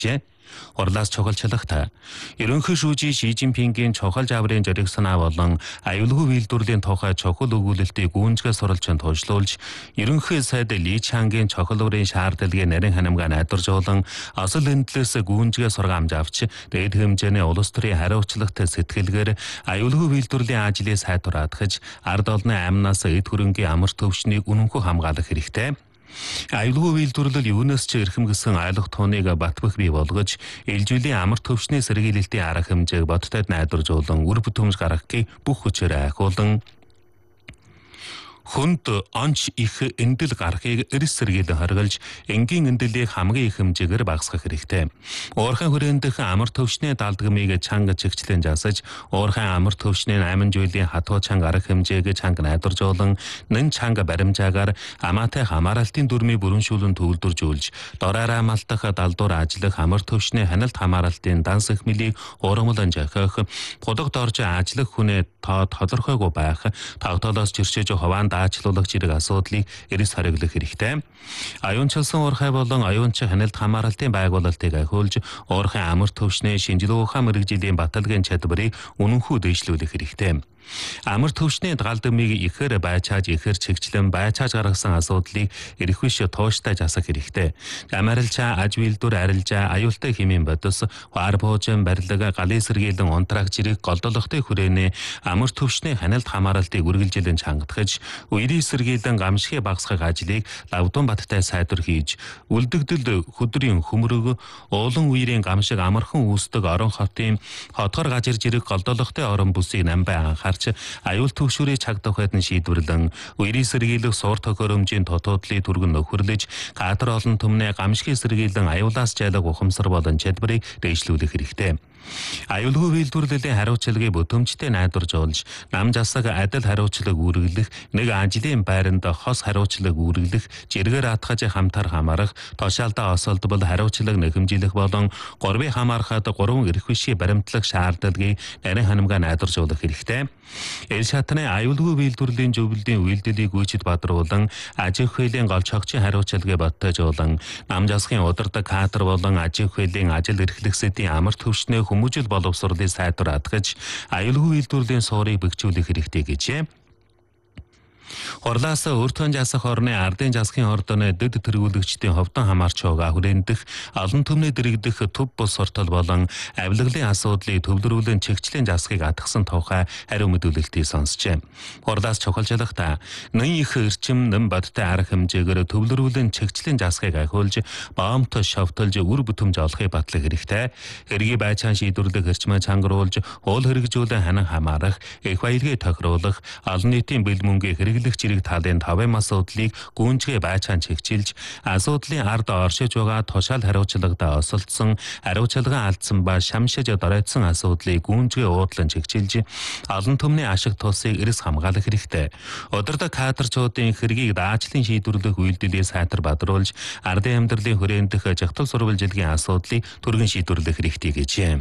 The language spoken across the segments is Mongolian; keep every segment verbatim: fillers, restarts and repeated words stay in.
Хурлаас чухалчлахтай. Ерөнхий шүүжий Ши Жинпингийн чухал жаврын жирэг санаа болон аюулгүй үйлдвэрлэлийн тухай чухал өгүүлэлтийг гүйцэтгэх сурвалжинд тушлуулж, ерөнхий сайд Ли Чангийн чухал өрийн шаардлагыг нарийн ханамгаа найдваржуулан, осол энтлээс гүйцэтгэх сургаамж авч, дээд хэмжээний улс төрийн хариуцлагатай сэтгэлгээр аюулгүй үйлдвэрлэлийн ажлыг сайтураадгаж, ард олонны амнаас эд хөрөнгийн амар төвшнийг үнэнхүү хамгаалах хэрэгтэй. Аюулгүй үйлдвэрлэл юунаас ч эрхэм гэсэн айлах тууныг батбах бий болгож, ээлжүүлийн амар төвшний сэргийлэлтийн арга хэмжээг бодтойд найдваржуулан үр бүтэмж гаргахыг бүх хүчээр айхуулан хүнд онч их эндэл гарахыг эрс сэргийлэн хориголж, энгийн эндлийг хамгийн их хэмжээгээр багасгах хэрэгтэй. Уурхайн хүрээндх амар төвшний далдгамыг чанга чигчлэн жасаж, уурхайн амар төвшний найман жилийн хатуу чанга арга хэмжээг чанга найдваржуулан, нэн чанга баримжаагаар амаатай хамааралтын дүрмийг бүрэншүүлэн төвлөржүүлж, дораараа малтах далдуур ажиллах амар төвшний ханалт хамааралтын данс эхмэлийг уурмалан жахах, гудагт орж ажиллах хүнээ тоо тодорхойгүй байх, тогтоолоос чирчээж хуваанд аачлуулах зэрэг асуудлыг эрс хариглах хэрэгтэй. Аюунчилсан уурхай болон аюунч ханалт хамааралтын байгуулалтыг ахиулж, уурхайн амар төвшний шинжилгээ ухаан мэргэжлийн баталгааны чадварыг үнэнхүү дэвшлүүлэх хэрэгтэй. Амар төвшний дагалдмыг ихээр байчааж ихээр чигчлэн байчааж гаргасан асуудлыг эрх биш тууштай жасах хэрэгтэй. Амарилчаа аж үйлдвэр арилжаа аюултай хэмээн бодос хаар буужин барилга галын сэргийлэн унтраг зэрэг голдолготой хүрээнэ амар төвшний ханалт хамааралтыг үргэлжилэн чангатгаж, үерийн сэргийлэн гамшигыг багасгах ажлыг Лавдун баттай сайдвар хийж, үлдэгдэл хөдрийн хөмрөг уулан үерийн гамшиг амархан үүсдэг орон хотын хотгор гажир зэрэг голдолготой орон бүсийг намбай анхаарч, аюул төвшөрийг чагдахад нь шийдвэрлэн, үерийн сэргийлэх суур тохиромжийн тотоодлыг түргэн нөхөрлөж, кадр олон түмнээ гамшигыг сэргийлэн аюулаас жайлах ухамсар болон чадварыг дэвшлүүлэх хэрэгтэй. Аюулгүй үйлдвэрлэлийн хариуцлагыг бүтэмжтэй найдваржуулж, нам засаг адил хариуцлага үүргэлэх, нэг ажлын байранд хос хариуцлага үүргэлэх, жиргээр атгаж хамтар хамаарах, тушаалдаа осолдбол хариуцлага нэхэмжүүлэх болон гурвын хамаарахад гурван эрх бишийн баримтлах шаардлагыг нарийн ханамгаа найдваржуулах хэрэгтэй. Эл шатны аюулгүй үйлдвэрлэлийн зөвлөлийн үйлдэлийг гүйцэд бадруулан, аж ахуй хуулийн голч хогчийн хариуцлагыг бодтойжуулан, нам засгийн удирдаг кадр болон аж ахуй хуулийн ажил эрхлэгсэдийн амар төвшний хүмүүжил боловсролыг сайтураадгаж, аюулгүй үйлдвэрлэлийн суурийг бэхжүүлэх хэрэгтэй гэжээ. Хурлаас өртгөн жасах орны ардын засгийн ордоны дэд тэргүүлэгчдийн ховдон хамаарч байгаа хүрээндх олон түмний дэрэгдэх төв бус суртал болон авилгалын асуудлыг төвлөрүүлэн чигчлийн засгийг атгсан тухай хариу мэдүүлэлтийг сонсжээ. Хурлаас чухалчлахтай нэн их эрчим нэн бодтой арга хэмжээгээр төвлөрүүлэн чигчлийн засгийг ахиулж, боомт шовтолж үр бүтэмж олохыг батлах хэрэгтэй. Хэргийг байцаан шийдвэрлэх эрчмээ чангаруулж, уул хэрэгжүүлэн ханан хамаарах, их баялагийг тохируулах, олон нийтийн бэл мөнгийг хэрэглэх зэрэг талын тавын асуудлыг гүйцэтгэх байцаан чигчилж, асуудлын ард оршиж байгаа тушаал хариуцлагадаа осолдсон, хариуцлага алдсан ба шамшиж доройтсон асуудлыг гүйцэтгэх уудлан чигчилж, олон түмний ашиг тусыг эрс хамгаалах хэрэгтэй. Удирдаг кадрчуудын хэргийг даажлын шийдвэрлэх үйлдэлийг сайтар бадруулж, ардын амьдралын хүрээндх жагтал сурвалжилгийн асуудлыг түргэн шийдвэрлэх хэрэгтэй гэжээ.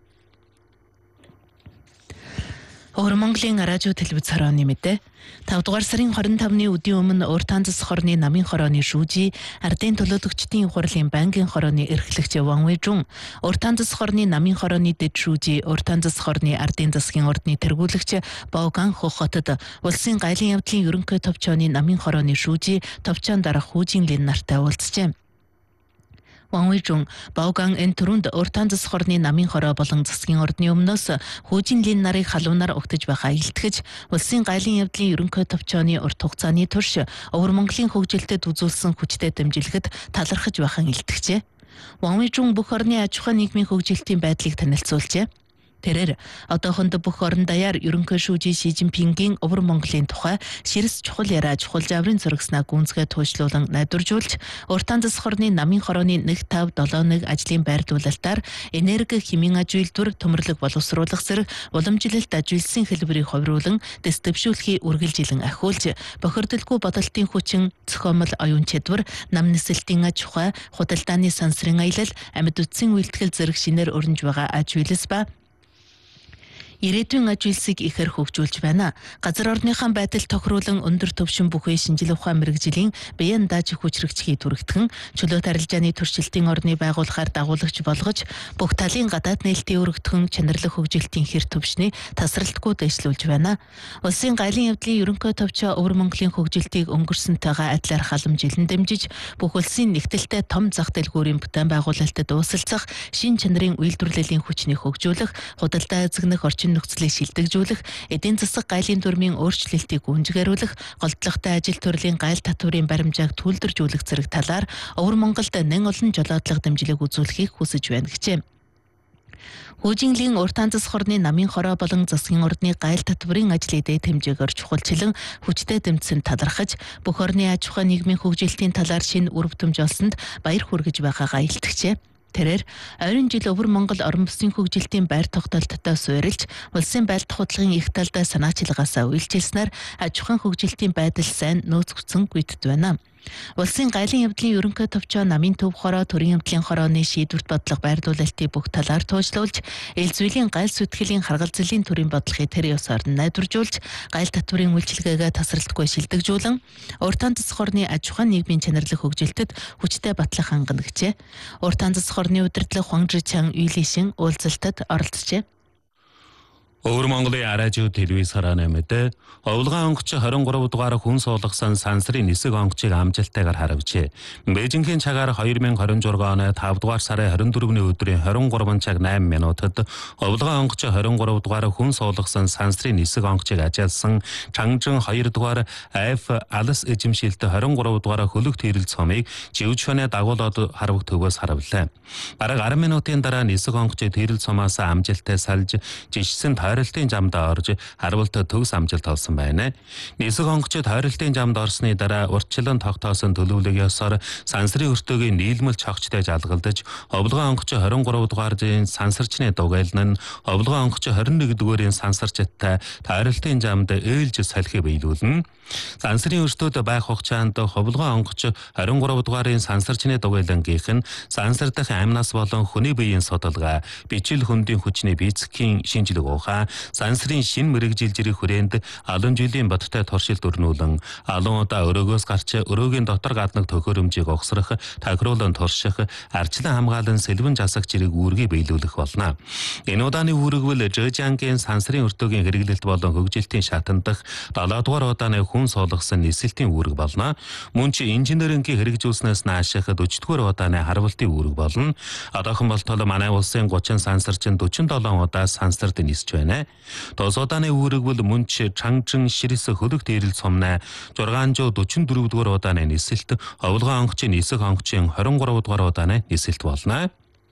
Өвөр Монголын радио телевиз хорооны мэдээ. тавд дугаар сарын хорин тавны өдийн өмнө Уртаан засаг хорны намын хорооны шүүжий, ардын төлөөлөгчдийн хурлын байнгын хорооны эрхлэгч Ван Уйжун, Уртаан засаг хорны намын хорооны дэд шүүжий, Уртаан засаг хорны ардын засгийн ордны тэргүүлэгч Баоган Хөх хотод улсын гайлын явдлын ерөнхий товчооны намын хорооны шүүжий, товчоон дарах Хүжин Лин нартай уулзжээ. Ван Уйжун Баоган энэ түрүүнд Уртаан засаг хорны намын хороо болон засгийн ордны өмнөөс Хүжин Лин нарыг халуунаар угтаж байхаа илтгэж, улсын гайлын явдлын ерөнхий товчооны урт хугацааны турш Өвөр Монголын хөгжилтэд үзүүлсэн хүчтэй дэмжлэгт талархаж байхаа илтгэжээ. Ван Уйжун бүх орны аж ахуй нийгмийн хөгжилтийн байдлыг танилцуулжээ. Тэрээр одоохондоо бүх орон даяар ерөнхий шүүжий Ши Жинпингийн Өвөр Монголын тухай ширс чухал яриа чухал жаврын зурагснаа гүнзгээ туйшлуулан найдваржуулж, Уртаан засаг хорны намын хорооны нэг тавь долоо нэг ажлын байрлуулалтаар энерги, хэмийн аж үйлдвэр, төмөрлөг боловсруулах зэрэг уламжлалт аж үйлсийн хэлбэрийг ховруулан дэс дэвшүүлэхийг үргэлжилэн ахиулж, бохирдолгүй бодолтын хүчин, зохиомл оюун чадвар, нам нисэлтийн аж ахуй, худалдааны сансрын аялал, амьд үтсийн үйлдэл зэрэг шинээр өрнөж байгаа аж үйлс ба Ирээдүйн аж үйлсийг ихэр хөгжүүлж байна. Газар орныхон байдал тохируулан өндөр түвшин бүхий шинжил ухаан мэрэгжлийн биеийн дааж хүчрэгчхий түрэгдхэн чөлөөт арилжааны туршилтын орны байгуулахаар дагуулагч болгож бүх талын гадаад нээлтийн өргөдгөн чанарлах хөгжилтийн хэр түвшний тасралтгүй дэвшлүүлж байна. Улсын гайлын явдлын ерөнхий товчоо Өвөр Монголын хөгжилтийг өнгөрсөнтэйгээ адилаар халамжилан дэмжиж бүх улсын нэгдэлтэй том зах дэлгүүрийн бүтээн байгуулалтад уусалцах шин чанарын үйлдвэрлэлийн хүчнийг хөгжүүлэх, худалдаа эзэгнэх орчин нөхцөлийг шилдэгжүүлэх, эдийн засаг гайлын дүрмийн өөрчлөлтийг гүнзгийрүүлэх, голдлоготой ажил төрлийн гайл татврын баримжааг түлдэржүүлэх зэрэг талаар Өвөр Монголд нэн олон жолоодлого дэмжлэг үзүүлэхийг хүсэж байна гэжээ. Хүйжинлийн уртаан засаг хорны намын хороо болон засгийн ордны гайл татврын ажлыг дээд хэмжээгээр чухалчлан хүчтэй дэмжсэн талархаж, бүх орны аж ахуй нийгмийн хөгжилтийн талаар шинэ үр бүтэмж олсонд баяр хүргэж байгаагаа илтгэжээ. Тэрээр ойрын жил Өвөр Монгол орон бүсийн хөгжилтийн байр тогтоолттой суурилж, улсын байлдах худлын их талдаа санаачилгаасаа үйлчилснээр аж ахуйн хөгжилтийн байдал сайн нөөцгдсөн гүйтэд байна. Улсын гайлын явдлын ерөнхий товчоо намын төв хороо, төрийн явдлын хорооны шийдвэрт бодлого байрлуулалтыг бүх талаар туужлуулж, ил зүйлийн гайл сүтгэлийн харгал зэлийн төрийн бодлогыг тэр ёсоор нь найдваржуулж, гайл татврын үйлчилгээгээ тасралтгүй шилдэгжүүлэн, уртаан засаг хорны аж ахуйн нийгмийн чанарлах хөгжилтэд хүчтэй батлах хангана гэжээ. Уртаан засаг хорны удирдлага Хуангжичан Үйлишин уулзалтад оролцжээ. Өвөр Монголын араажуу телевизээр нэмэдэ овлогын онгоч хорин гурав дугаар хүн суулгасан сансрын нисэг онгочийг амжилттайгаар харавжээ. Бээжингийн цагаар хоёр мың хорин зураг оны тав дугаар сарын хорин дөрөвний өдрийн хорин гурав цаг найман минутад овлогын онгоч хорин гурав дугаар хүн суулгасан сансрын нисэг онгочийг ажиалсан Чангжин хоёр дугаар Аф алс эзэмшилт хорин гурав дугаар хөлөг тэрэл цомыг живжхонэ дагуулад харвах төвөөс харавлаа. Бараг арван минутын дараа нисэг онгочийг тэрэл цомоос амжилттай салж жишсэн тойролтын замд орж харвалт төгс амжилт олсон байна. Нисэг онгочид тойролтын замд орсны дараа урьдчилан тогтоосон төлөвлөгийн ёсоор сансрын өртөөгийн нийлмэл цогцтой жалгалдаж, овлогын онгоч хорин гурав дугаарын сансарчны дугайлан нь овлогын онгоч хорин нэг дугаарын сансарчтай тойролтын замд ээлж салхи биелүүлнэ. Сансрын өртөөд байх хугацаанд овлогын онгоч хорин гурав дугаарын сансарчны дугайлангийнх нь сансар дахь амнаас болон хүний биеийн судалгаа, бичил хөндийн хүчний физикийн шинжилгээ ухаан, сансрын шин мэрэгжилжирийн хүрээнд алон жилийн бодтой туршилт өрнүүлэн, алон удаа өрөөгөөс гарч өрөөгийн дотор гаднах төхөөрөмжийг огсрох, тохируулан турших, арчлан хамгаалан сэлбэн засагч зэрэг үүргийг биелүүлэх болно. Энэ удааны үүрэгвэл Жэжангийн сансрын өртөөгийн хэрэглэлт болон хөгжилтийн шатан дахь долоо дугаар удааны хүн суулгасан нисэлтийн үүрэг болно. Мөн ч инженерингийн хэрэгжүүлснээс нааших дөрвөн дугаар удааны харавлтын үүрэг болно. Одоохон болтол манай улсын гучин сансарчин дөрвөн долоо удаа сансарт нисэж байна. Тос удааны үүрэг бол мөн ч Чангжин ширэс хөлөг тэрэл цомнаа зургаан дөрвөн дугаар удааны нисэлт, овлогын онгочийн нисэг онгочийн хорин гурав дугаар удааны нисэлт болно.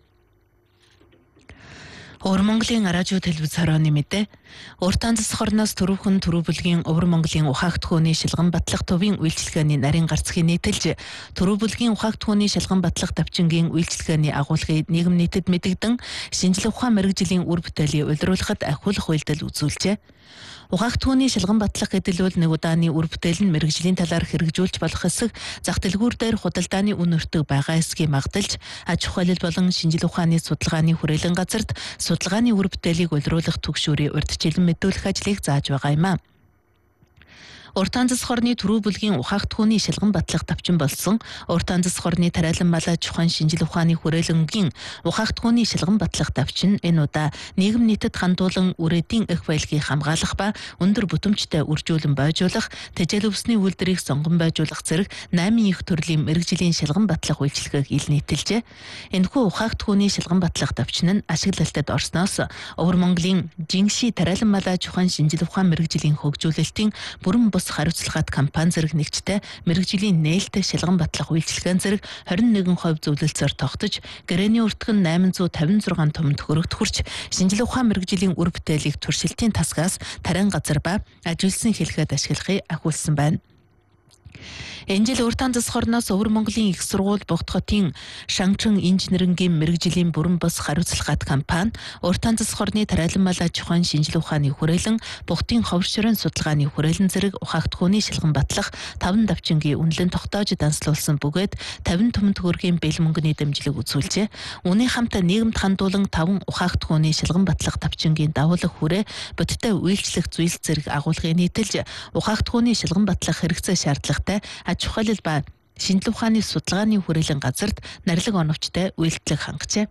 Өвөр Монголын араажуу телевиз хорооны мэдээ. Уртаан засаг хорноос түрүүхэн Түрүү бүлгийн Өвөр Монголын ухаагт хөөний шилгэн батлах төвийн үйлчилгээний нарийн гарцхийг нийтэлж, Түрүү бүлгийн ухаагт хөөний шилгэн батлах давчингийн үйлчилгээний агуулгыг нийгэм нийтэд мэдэгдэн, шинжлэх ухаан мэрэгжлийн үр бүтээлийг улируулахад ахиулах үйлдэл үзүүлжээ. Ухаагт хөөний шилгэн батлах гэдэг бол нэг удааны үр бүтээл нь мэрэгжлийн талаар хэрэгжүүлж болох хэсэг, зах дэлгүүр дээр худалдааны үн өртөг байгаа эсгийг магталж, аж ахуйлал болон шинжлэх ухааны судалгааны хүрээлэн газарт судалгааны үр бүтээлийг улируулах түгшүүрийн урьдчилан мэдүүлэх ажлыг зааж байгаа юм а. Уртаан засаг хорны Түрүү бүлгийн ухаагт хөөний шилгэн батлах давчин болсон уртаан засаг хорны тариалан малаа чухан шинжлэх ухааны хүрээлэнгийн ухаагт хөөний шилгэн батлах давчин энэ удаа нийгэм нийтэд хандуулан үрээдийн эх баялагийг хамгаалах ба өндөр бүтэмжтэй үржүүлэн бойжуулах, тэжээл өвсний үйлдвэрийг сонгон бойжуулах зэрэг найман их төрлийн мэрэгжлийн шилгэн батлах үйлчилгээг ил нийтэлжээ. Энэхүү ухаагт хөөний шилгэн батлах давчин нь ашиглалтад орсноос Өвөр Монголын Жинши тариалан малаа чухан шинжлэх ухаан мэрэгжлийн хөгжүүлэлтийн бүрэн бус хариуцлагат компани зэрэг нэгжтэй мэрэгжлийн нээлттэй шилгэн батлах үйлчилгээний зэрэг хорин нэгэн хувь зөвлөлцөөр тогтож, гэрээний өртгөн найман зуун тавин зургаан том төгрөгт хүрч, шинжлэх ухаан мэрэгжлийн үр бүтээлийг туршилтын тасгаас тарайн газар ба ажилсан хэлгээд ашиглахыг ахиулсан байна. Энэ жил уртаан засах орноос Өвөр Монголын их сургууль Богд хотын Шангчин инженерингийн мэрэгжлийн бүрэн бос хариуцлагатай компани уртаан засах орны тариалан мал аж ахуйн шинжилгээ ухааны хүрээлэн Богдын ховор ширэн судалгааны хүрээлэн зэрэг ухаагдхууны шилгэн батлах таван давчингийн үнэлэн тогтоож данслуулсан бөгөөд тавин төмөн төгрөгийн бэл мөнгөний дэмжлэг үзүүлжээ. Үүний хамт нийгэмд хандуулан таван ухаагдхууны шилгэн батлах давчингийн давуулах хүрээ бодиттой үйлчлэх зүйл зэрэг агуулгыг нийтэлж ухаагдхууны шилгэн батлах хэрэгцээ шаардлагатай аж ахуйлал ба шинжилгээ ухааны судалгааны хүрээлэн газарт нарилга оновчтой үйлдэлэг хангажээ.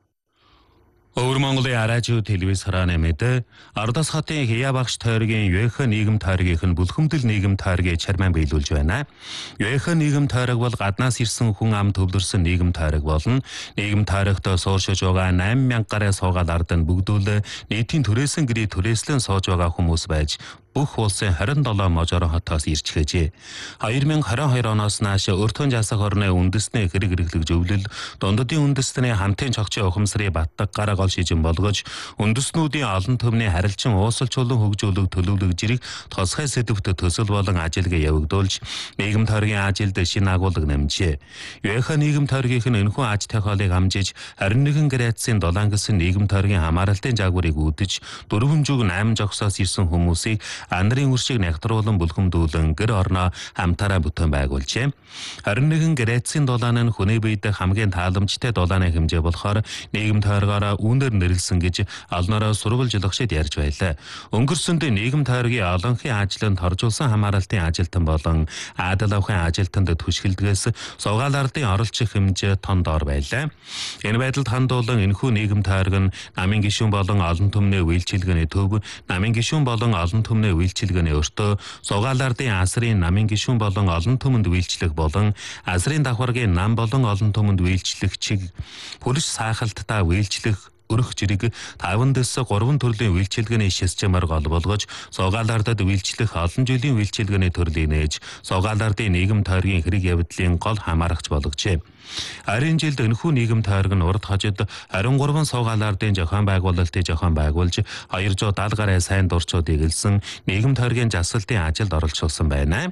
Өвөр Монголын радио телевиз харааны мэдээ Ардас хотын Хия багш тойргийн Юэхэн нийгэм тойргийнх нь бүлхэмдэл нийгэм тойргийг чармаан биелүүлж байна. Юэхэн нийгэм тойрог бол гаднаас ирсэн хүн ам төвлөрсөн нийгэм тойрог болно. Нийгэм тойрогтой сууршиж байгаа найман мянга гаруй суугаад ард нь бүгдүүл нийтийн түрээсэн гэрээ түрээслэн сууж байгаа хүмүүс байж бүх улсын хорин долоо можорон хотоос ирж гэжээ. две тысячи двадцать two оноос нааш өртөн жасах орны үндэсний хэрэг хэрэглэг зөвлөл дундадын үндэстний хамтын чогчийн ухамсарыг батдаг гараг гол шижин болгож үндэснүүдийн олон төмний харилцан уусалч болон хөгжүүлэг төлөвлөг зэрэг тосгой сэдвт төсөл болон ажилгээ явагдуулж нийгэм тойргийн ажилд шинэ агуулга нэмжээ. Юэхэн нийгэм тойргийнх нь энэхүү аж тахиолыг хамжиж двадцать one градусын долоон гэсэн нийгэм тойргийн хамааралтын жаагварыг үүдэж дөрвөн жүг eight жогсоос ирсэн хүмүүсийг анарын үршиг нягтруулан бүлхэмдүүлэн гэр орноо хамтаараа бүтээн байгуулжээ. twenty one градусын долоон нь хүний биед хамгийн тааламжтай долооны хэмжээ болохоор нийгэм тойргоороо үүнээр нэрлсэн гэж олноороо сурвалж лагшид ярьж байлаа. Өнгөрсөнд нийгэм тойргийн олонхын ажланд хоржуулсан хамааралтын ажилтан болон адал авахын ажилтанд түшгэлдгээс суугаал ардын оролцох хэмжээ тон доор байлаа. Энэ байдалд хандуулан энэхүү нийгэм тойрог нь намын гишүүн болон олон түмний үйлчилгээний төв, намын гишүүн болон олон түмний үйлчилгээний өртөө, суугаал ардын асрын намын гишүүн болон олон түмэнд үйлчлэх болон асрын давхаргийн нам болон олон түмэнд үйлчлэх чиг пүлш саахалттай үйлчлэх өрөх жирэг таван дэс гурван төрлийн үйлчилгээний системээр гол болгож суугаал ардад үйлчлэх олон жилийн үйлчилгээний төрлийг нээж суугаал ардын нийгэм тойргийн хэрэг явдлын гол хамаарагч болгожээ. Харин жилд энэхүү нийгэм тойрог нь урд хожид twenty-three суугаал ардын зохион байгуулалтыг зохион байгуулж two hundred seventy гаруй сайн дурчуудыг илсэн нийгэм тойргийн засалтын ажилд оролцуулсан байна.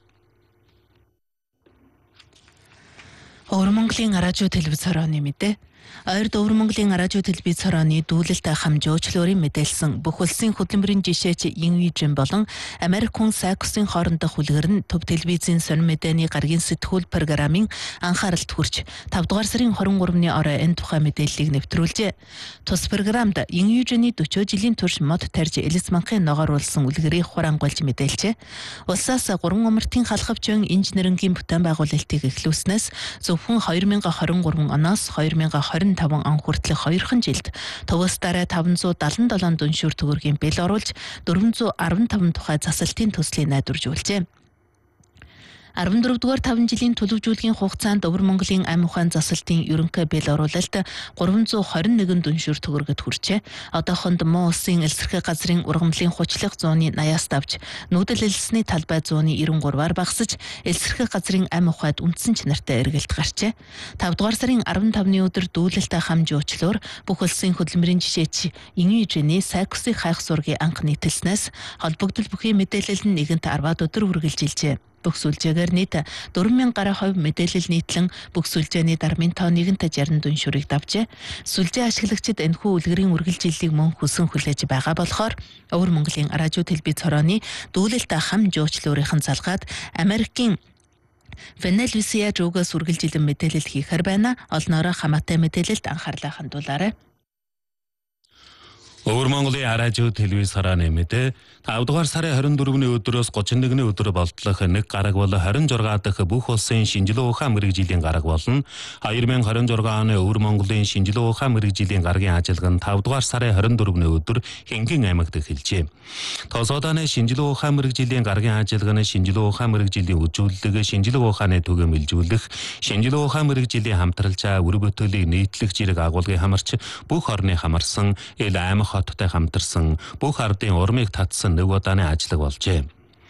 Өвөр Монголын радио телевиз хорооны мэдээ. Ойрд Өвөр Монголын радио телевиз хорооны дүүлэлтэй хамжуучлуурын мэдээлсэн бүх улсын хөтөлбөрийн жишээч Инвижн болон Америк хүн Сайкусын хоорондох хүлгэр нь төв телевизийн сонин мэдээний гаргийн сэтгүүл программын анхааралд хүрч five дугаар сарын twenty-three-ны орой энэ тухай мэдээллийг нэвтрүүлжээ. Тус програмд Инвижны forty жилийн турш мод тарж элис манхын ногооруулсан үлгэрийг хураангуйлж мэдээлжээ. Улсаас гурван умартын халахвчын инженерингийн бүтээн байгуулалтыг эхлүүлснээс зөвхөн twenty twenty-three оноос twenty twenty-five он хүртэлх хоёрхан жилд төвөөс дараа five seventy-seven дүншүүр төгрөгийн бэл оруулж four fifteen тухай засалтын төслийг найдваржуулжээ. fourteen дугаар five жилийн төлөвжүүлгийн хугацаанд Өвөр Монголын амь ухаан засалтын ерөнхий бэл оруулалт three twenty-one дүншүүр төгрөгөд хүрчээ. Одоохонд муу улсын элсэрхий газрын ургамлын хучлах зууны eighty-аас давж нүүдэл элсний талбай зууны ninety-three-аар багасж элсэрхий газрын амь ухаад үндсэн чанартай эргэлт гарчээ. five дугаар сарын fifteen-ны өдөр дүүлэлтэй хамжуучлуур бүх улсын хөдөлмөрийн жишээч Инвижний Сайкусын хайх зургийг анх нийтэлснээс холбогдол бүхий мэдээлэл нь нэгэнт ten өдөр үргэлжилжээ. Бүх сүлжээгээр нийт four thousand гаруй хувь мэдээлэл нийтлэн бүх сүлжээний дармын тоо нэгэнт sixty дүншүүрийг давжээ. Сүлжээ ашиглагчид энэхүү үлгэрийн үргэлжиллийг мөн хүсэн хүлээж байгаа болохоор Өвөр Монголын радио телевиз хорооны дүүлэлтэй хам жуучлуурын залгаад Америкийн Фенелвисия жуугаас үргэлжилэн мэдээлэл хийхээр байна. Олноороо хамаатай мэдээлэлд анхаарлаа хандуулаарай. Өвөр Монголын радио телевиз харааны мэдээ five дугаар сарын twenty-four-ны өдрөөс thirty-one-ны өдөр болтлох нэг гараг бол twenty-six дахь бүх улсын шинжилгээ ухаан мэргэжлийн гараг болно. twenty twenty-six оны Өвөр Монголын шинжилгээ ухаан мэргэжлийн гарагийн ажиллагаа нь five дугаар сарын twenty-four-ны өдөр Хэнгийн аймагт эхэлжээ. Тосооданы шинжилгээ ухаан мэргэжлийн гарагийн ажиллагаа нь шинжилгээ ухаан мэргэжлийн үжүүлэлэг, шинжилгээ ухааны түгээн илжүүлэх, шинжилгээ ухаан мэргэжлийн хамтралжаа үр бүтээлийг нийтлэх зэрэг агуулгыг хамарч бүх орны хамарсан эл аймаг хоттой хамтарсан бүх ардын урмыг татсан нэг удааны ажиллаг болжээ.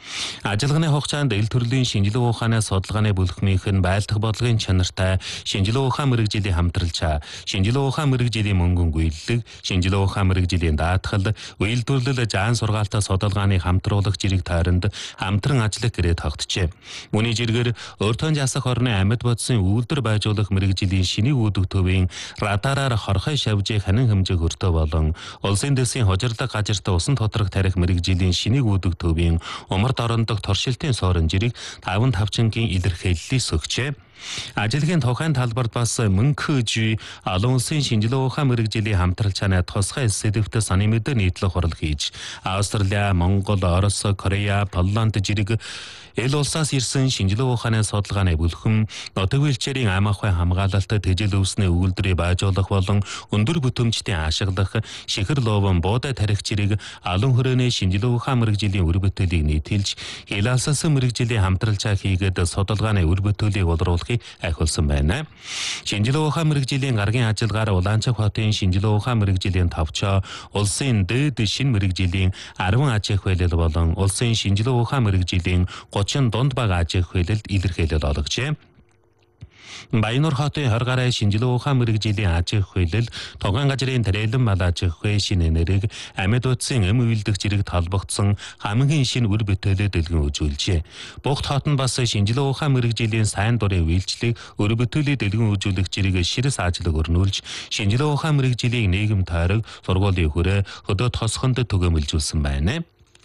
Ажиллагааны хугацаанд эл төрлийн шинжилгээ ухааны судалгааны бүлэгнийх нь байлдах бодлогын чанартай шинжилгээ ухаан мэрэгжлийн хамтралч, шинжилгээ ухаан мэрэгжлийн мөнгөн гүйцэлэг, шинжилгээ ухаан мэрэгжлийн даатгал, үйлдвэрлэл заан сургаалтай судалгааны хамтруулах зэрэг тойронд хамтран ажиллах гэрээ тогтжээ. Үүний зэргээр өртөн засах орны амьд бодсын үйлдвэр байжуулах мэрэгжлийн шинийг үүдэх төвийн радараар хорхой шавжийг ханин хэмжээг өртөө болон улсын дэсийн хожирлог газарт усан тодрог тарих мэрэгжлийн шинийг үүдэх төвийн умар орондох туршилтын соорон зэрэг таван тавчингийн илэрхийллийг өгчээ. Ажиллагийн тухайн талбарт бас мөнхөж олон улсын шинжилгээ ухаан мэрэгжлийн хамтралчааны тусгай сэдвтэ саний мэдээ нийтлэх хурал хийж Австрали, Монгол, Орос, Корея, Полланд зэрэг эл улсаас ирсэн шинжилгээ ухааны судалгааны бүлхэм нутаг бэлчээрийн ам ахуй хамгаалалтад тэжил өвсний үйлдвэрийг байжуулах болон өндөр бүтэмжтэй ашиглах шихэр ловон буудай тарих зэрэг алан хүрээний шинжилгээ ухаан мэрэгжлийн үр бүтээлийг нийтэлж эл алсасан мэрэгжлийн хамтралчаа хийгээд судалгааны үр бүтээлийг болруулахыг ахиулсан байна. Шинжилгээ ухаан мэрэгжлийн гаргийн ажиллагаар Улаанчаг хотын шинжилгээ ухаан мэрэгжлийн товчоо улсын дээд шин мэрэгжлийн арван аж ахуй хэлэл болон улсын шинжилгээ ухаан мэрэгжлийн гучин дунд бага аж ахуй хэлэлд илэрхийлэл олгожээ. Баянур хотын хорь гараа шинжилгээ ухаан мэрэгжлийн аж ахуй хэлэл, Тугаан газрын Тэрэлэн мал аж ахуй шинэ нэрийг амьд утсын эм үйлдэх зэрэг толбогдсон хамгийн шинэ үр бүтээлээ дэлгэн үзүүлжээ. Бугт хот нь бас шинжилгээ ухаан мэрэгжлийн сайн дурын үйлчлэг үр бүтээлээ дэлгэн үзүүлэх зэрэг ширээс ажлыг өрнүүлж, шинжилгээ ухаан мэрэгжлийн нийгэм тойрог сургуулийн хүрээ хөдөө тосхонд түгээмэлжүүлсэн байна.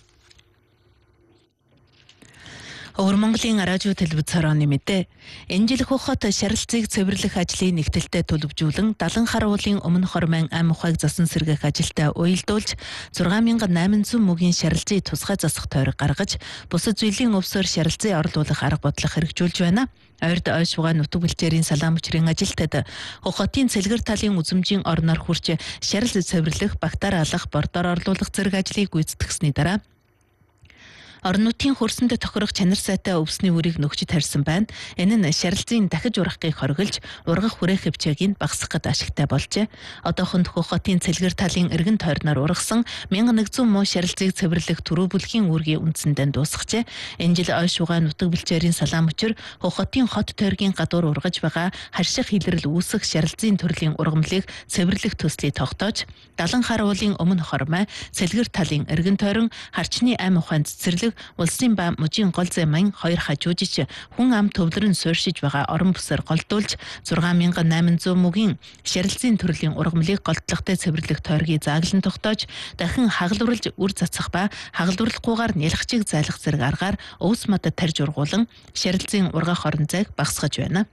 Өвөр Монголын радио телевиз хорооны мэдээ. Энэ жил хот шарилцыг цэвэрлэх ажлыг нэгдэлтэй төлөвжүүлэн далан харуулын өмнө хормын ам ухааг засан сэргээх ажилтай уялдуулж зургаан мянган найман зуун мөгийн шарилцыг тусгай засах тойрог гаргаж бусад зүйлийн өвсөөр шарилцыг орлуулах арга бодлого хэрэгжүүлж байна. Ойрд ойшваа нутаг бэлчээрийн салаан мөчрийн ажилтад хотын цэлгэр талын үзмжийн орноор хурч шарил цэвэрлэх, бактери алах, бордоор орлуулах зэрэг ажлыг гүйцэтгэсний дараа орон нутгийн хөрсөндө тохирох чанар сайтай өвсний үрийг нөгч тарьсан байна. Энэ нь шарилцын дахиж ургахыг хориглож, ургах хүрээх хэмжээг нь багасгахад ашигтай болжээ. Одоохон хотын цэлгэр талын эргэн тойрноор ургасан мянган нэгдсэн муу шарилцыг цэвэрлэх түрүү бүлгийн үүргийн үндсэндээ дуусгажээ. Энэ жил ойшваа нутаг бэлчээрийн салаан мөчөр хотын хот тойргийн гадуур ургаж байгаа харших хилрэл үүсэх шарилцын төрлийн ургамлыг цэвэрлэх төслийг тогтоож, далан харуулын өмнө хормой, цэлгэр талын эргэн тойрон харчны ам ухаанд цэцэрлэг улсын ба мужийн гол зэмэн хоёр хажуужиж хүн ам төвлөрөн сууршиж байгаа орон бүсээр голдуулж зургаан мянган найман зуун мөгийн шарилцын төрлийн ургамлыг голдлоготой цэвэрлэх тойргийг зааглан тогтоож дахин хагалварлж үр цацах ба хагалварлахгүйгээр нялхчийг зайлах зэрэг аргаар өвс модод тарж ургуулan шарилцын ургах орон зайг багасгаж байна.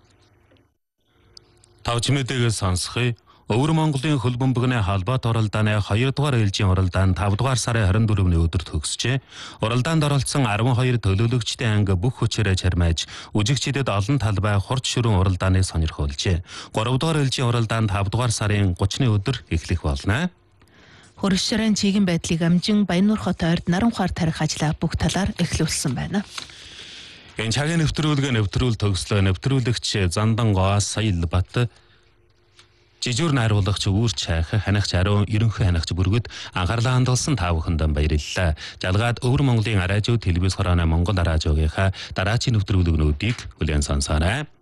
Тавч мэдээлэл сонсхий. Өвөр Монголын хөл бөмбөгний холбоот уралдааны хоёр дугаар ээлжийн уралдаан тавь дугаар сарын хорин дөрөвний өдөр төгсжээ. Уралдаанд оролцсон арван хоёр төлөөлөгчдийн анги бүх хүчээрээ чармайж, үжигчдэд олон талбай хурц ширүүн уралдааныг сонирхолжээ. гурав дугаар ээлжийн уралдаан тавь дугаар сарын гуравны өдөр эхлэх болно. Хөршөрөн чиглэн байдлыг амжин Баянур хот ойрд наран ухаар тарих ажлаа бүх талаар эхлүүлсэн байна. Энэ цагийн нэвтрүүлгээ нэвтрүүл төгслөө. Нэвтрүүлэгч Зандангоос Саялбат, жижүүр найруулагч Үүр Чайх, ханагч Ариун ерөнхий ханагч бүргэд анхаарлаа хандуулсан та бүхэнд баярлалаа. Жалгаад Өвөр Монголын радио телевиз хорооны Монгол радиогийнхаа дараачийн нэвтрүүлгнүүдийг хүлээн сонсоорой.